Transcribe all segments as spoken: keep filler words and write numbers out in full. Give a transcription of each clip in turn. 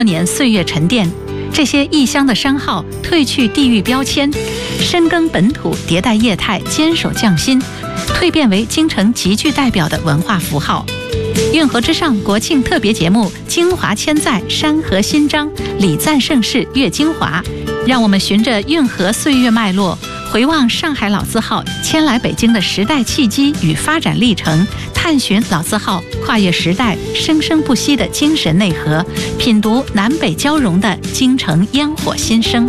年岁月沉淀，这些异乡的商号褪去地域标签，深耕本土，迭代业态，坚守匠心，蜕变为京城极具代表的文化符号。运河之上国庆特别节目，京华千载，山河新章，礼赞盛世阅京华。让我们循着运河岁月脉络，回望上海老字号迁来北京的时代契机与发展历程，探寻老字号跨越时代生生不息的精神内核，品读南北交融的京城烟火心声。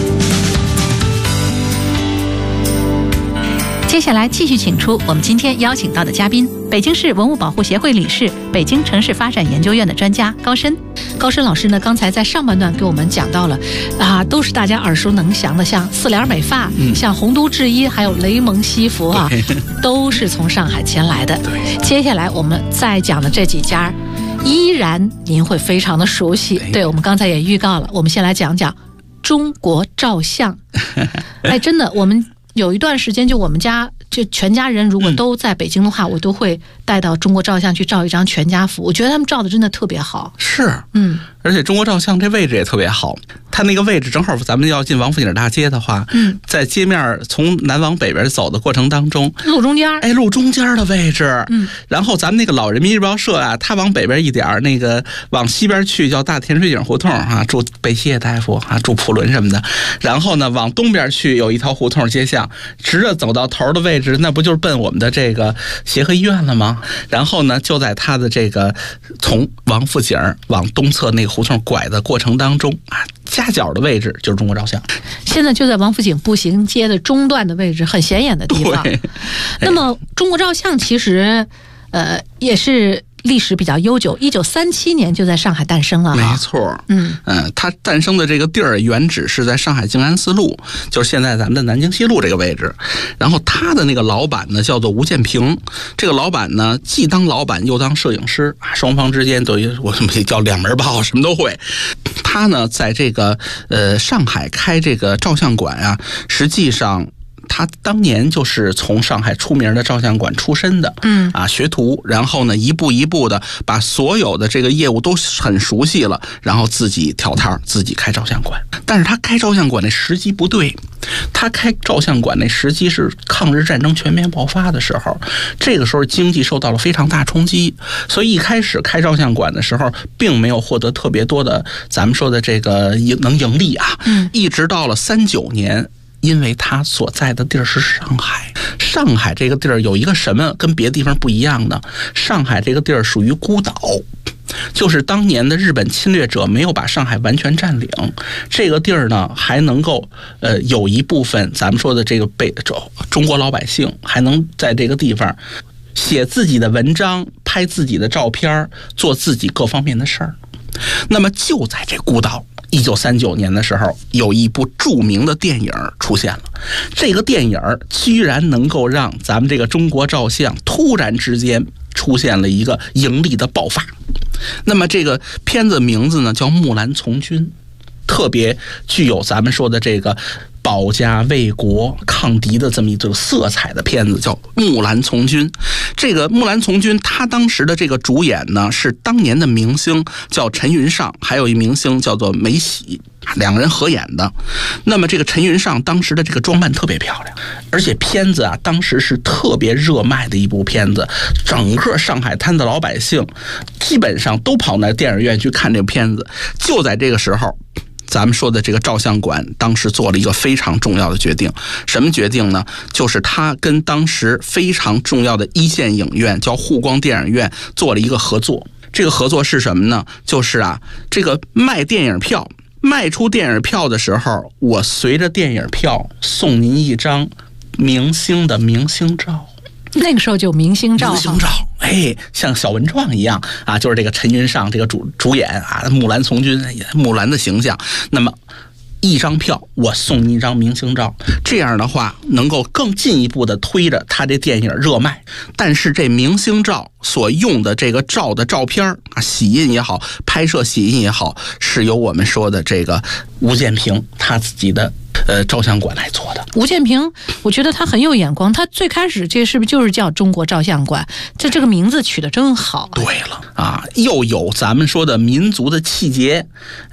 接下来继续请出我们今天邀请到的嘉宾，北京市文物保护协会理事、北京城市发展研究院的专家高深。高深老师呢，刚才在上半段给我们讲到了啊，都是大家耳熟能详的，像四联美发、嗯、像洪都制衣，还有雷蒙西服啊，都是从上海迁来的。接下来我们再讲的这几家，依然您会非常的熟悉。对，我们刚才也预告了，我们先来讲讲中国照相。哎，真的，我们有一段时间，就我们家就全家人如果都在北京的话，嗯、我都会带到中国照相去照一张全家福。我觉得他们照的真的特别好。 是，嗯，而且中国照相这位置也特别好，它那个位置正好咱们要进王府井大街的话，嗯，在街面从南往北边走的过程当中， 路中间， 哎，路中间的位置，嗯，然后咱们那个老人民日报社啊，它往北边一点，那个往西边去叫大甜水井胡同啊，住贝谢大夫啊，住普伦什么的，然后呢往东边去有一条胡同街巷，直着走到头的位置，那不就是奔我们的这个协和医院了吗？然后呢，就在它的这个从王府井往东侧那个胡同拐的过程当中啊，夹角的位置就是中国照相。 现在就在王府井步行街的中段的位置，很显眼的地方。那么中国照相其实呃也是历史比较悠久，一九三七年就在上海诞生了。 没错，嗯嗯，它诞生的这个地儿原址是在上海静安寺路，就是现在咱们的南京西路这个位置。然后他的那个老板呢叫做吴建平，这个老板呢既当老板又当摄影师啊，双方之间都我们叫两门报，什么都会。他呢在这个呃上海开这个照相馆啊，实际上他当年就是从上海出名的照相馆出身的，嗯啊学徒，然后呢一步一步的把所有的这个业务都很熟悉了，然后自己挑摊自己开照相馆。但是他开照相馆那时机不对，他开照相馆那时机是抗日战争全面爆发的时候，这个时候经济受到了非常大冲击，所以一开始开照相馆的时候并没有获得特别多的咱们说的这个能盈利啊，嗯，一直到了三九年。因为他所在的地儿是上海，上海这个地儿有一个什么跟别的地方不一样呢？上海这个地儿属于孤岛，就是当年的日本侵略者没有把上海完全占领，这个地儿呢还能够呃有一部分咱们说的这个北中国老百姓还能在这个地方写自己的文章，拍自己的照片，做自己各方面的事儿。那么就在这孤岛，一九三九年的时候，有一部著名的电影出现了。这个电影居然能够让咱们这个中国照相突然之间出现了一个盈利的爆发。那么这个片子名字呢叫《木兰从军》，特别具有咱们说的这个保家卫国抗敌的这么一种色彩的片子，叫《木兰从军》。这个《木兰从军》他当时的这个主演呢是当年的明星叫陈云尚，还有一明星叫做梅喜，两个人合演的。那么这个陈云尚当时的这个装扮特别漂亮，而且片子啊当时是特别热卖的一部片子，整个上海滩的老百姓基本上都跑到电影院去看这个片子。就在这个时候，咱们说的这个照相馆当时做了一个非常重要的决定。什么决定呢？就是他跟当时非常重要的一线影院叫沪光电影院做了一个合作。这个合作是什么呢？就是啊，这个卖电影票，卖出电影票的时候，我随着电影票送您一张明星的明星照。 那个时候就明星照， 明星照，哎，像小文创一样啊，就是这个陈云尚这个主主演啊，木兰从军，木兰的形象。那么一张票我送你一张明星照，这样的话能够更进一步的推着他这电影热卖。但是这明星照所用的这个照的照片啊，洗印也好，拍摄洗印也好，是由我们说的这个吴建平他自己的呃照相馆来做的。 吴建平，我觉得他很有眼光，他最开始这是不是就是叫中国照相馆？这这个名字取得真好啊！ 对了啊，又有咱们说的民族的气节。